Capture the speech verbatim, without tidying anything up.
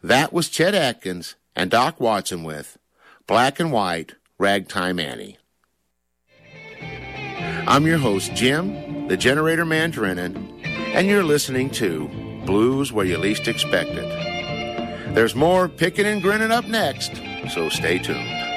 That was Chet Atkins and Doc Watson with Black and White, Ragtime Annie. I'm your host, Jim, the Generator Man Drennan, and you're listening to Blues Where You Least Expect It. There's more picking and grinning up next, so stay tuned.